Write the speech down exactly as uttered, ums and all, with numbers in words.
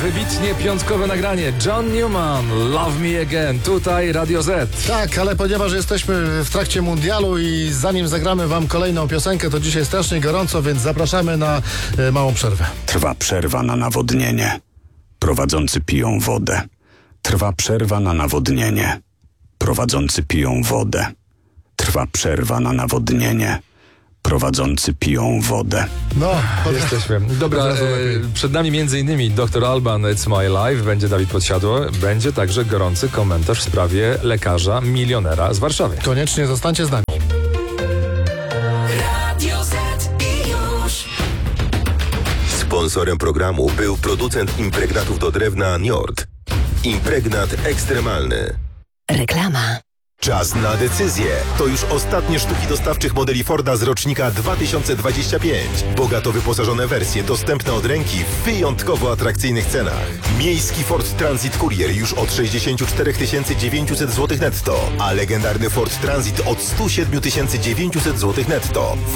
wybitnie piątkowe nagranie. John Newman, Love Me Again, tutaj Radio Z. Tak, ale ponieważ jesteśmy w trakcie mundialu i zanim zagramy wam kolejną piosenkę, to dzisiaj strasznie gorąco, więc zapraszamy na e, małą przerwę. Trwa przerwa na nawodnienie. Prowadzący piją wodę. Trwa przerwa na nawodnienie. Prowadzący piją wodę. Trwa przerwa na nawodnienie. Prowadzący piją wodę. No, pod... Jesteśmy. Dobra, e, przed nami między innymi doktor Alban, It's My Life, będzie Dawid Podsiadło, będzie także gorący komentarz w sprawie lekarza milionera z Warszawy. Koniecznie zostańcie z nami. Radio Z i już. Sponsorem programu był producent impregnatów do drewna Njord. Impregnat ekstremalny. Reklama. Czas na decyzję. To już ostatnie sztuki dostawczych modeli Forda z rocznika dwa tysiące dwudziestego piątego. Bogato wyposażone wersje dostępne od ręki w wyjątkowo atrakcyjnych cenach. Miejski Ford Transit Courier już od sześćdziesiąt cztery tysiące dziewięćset złotych netto, a legendarny Ford Transit od sto siedem tysięcy dziewięćset złotych netto.